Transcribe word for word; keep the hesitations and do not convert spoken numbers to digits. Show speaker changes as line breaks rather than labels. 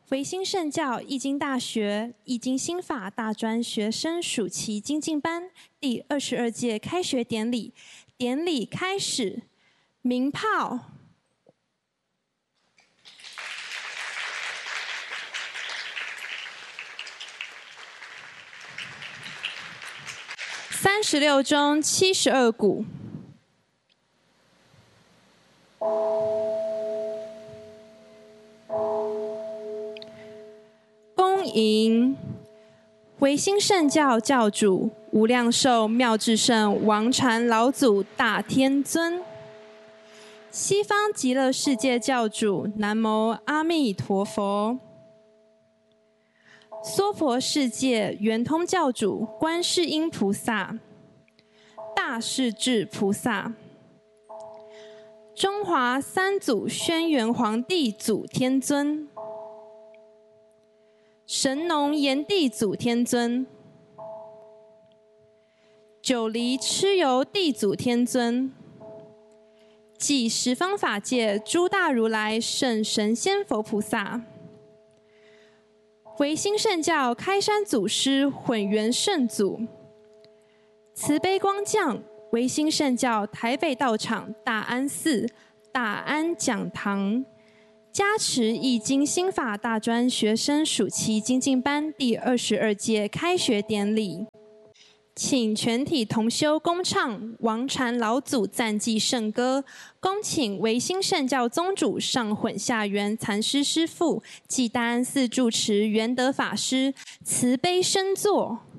维新圣教易经大学易经心法大专学生暑期精进班第二十二届开学典礼，典礼开始，鸣炮。三十六中七十二鼓。恭迎维新圣教教主无量寿妙智圣王禅老祖大天尊，西方极乐世界教主南无阿弥陀佛，娑婆世界圆通教主观世音菩萨、大势至菩萨，中华三祖轩辕皇帝祖天尊，神农炎帝祖天尊，九黎蚩尤地祖天尊，即十方法界诸大如来圣神仙佛菩萨，维新圣教开山祖师混元圣祖，慈悲光降维新圣教台北道场大安寺大安讲堂，加持易经心法大专学生暑期精进班第二十二届开学典礼，请全体同修恭唱王禅老祖赞祭圣歌，恭请维新圣教宗主上混下元禅师师父暨大安寺住持元德法师慈悲升座。